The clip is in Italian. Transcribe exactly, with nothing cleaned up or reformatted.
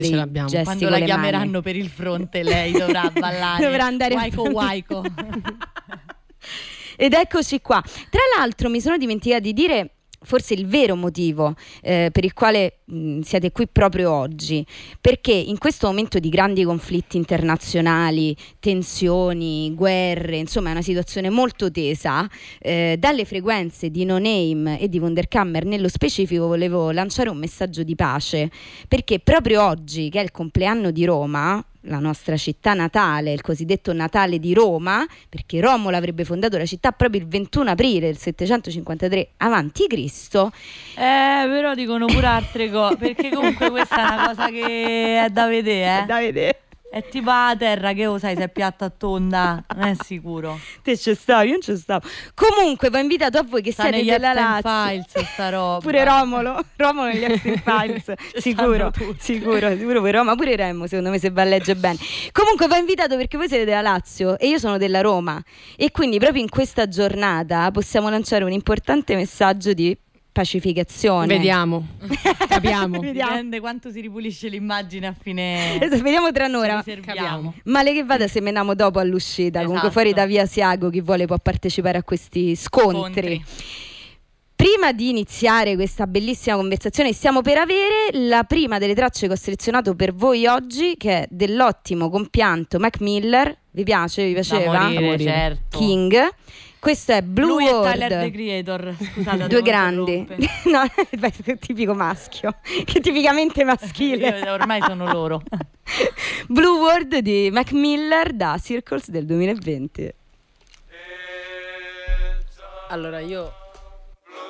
Ce l'abbiamo. Quando la chiameranno mani. Per il fronte lei dovrà ballare. Dovrà andare Waiko Waiko. Ed eccoci qua. Tra l'altro mi sono dimenticata di dire forse il vero motivo eh, per il quale mh, siete qui proprio oggi, perché in questo momento di grandi conflitti internazionali, tensioni, guerre, insomma è una situazione molto tesa, eh, dalle frequenze di No Name e di Wunderkammer nello specifico volevo lanciare un messaggio di pace, perché proprio oggi, che è il compleanno di Roma, la nostra città natale, il cosiddetto Natale di Roma, perché Romolo avrebbe fondato la città proprio il ventuno aprile del settecentocinquantatré avanti Cristo. Eh, però dicono pure altre cose, perché comunque questa è una cosa che è da vedere, eh. È da vedere. È tipo la terra che lo sai se è piatta o tonda, non è sicuro. Te ci stavi, io non ci stavo. Comunque va invitato a voi che sta siete della Lazio. Files, sta roba. Pure Romolo, Romolo negli Epstein Files, sicuro, sicuro, sicuro pure Roma, pure Remo secondo me se va a leggere bene. Comunque va invitato perché voi siete della Lazio e io sono della Roma e quindi proprio in questa giornata possiamo lanciare un importante messaggio di pacificazione. Vediamo, capiamo. Vediamo. Dipende quanto si ripulisce l'immagine a fine. Esatto, vediamo tra un'ora. Capiamo. Male che vada semeniamo dopo all'uscita. Esatto. Comunque fuori da via Asiago chi vuole può partecipare a questi scontri. Scontri. Prima di iniziare questa bellissima conversazione stiamo per avere la prima delle tracce che ho selezionato per voi oggi, che è dell'ottimo compianto Mac Miller. Vi piace? Vi piaceva? Da morire, certo. King. Questo è Blue Lui World. Lui e Tyler, The Creator. Scusate, due grandi. No, è tipico maschio, che tipicamente maschile. Io, ormai sono loro. Blue World di Mac Miller da Circles del duemilaventi. Allora io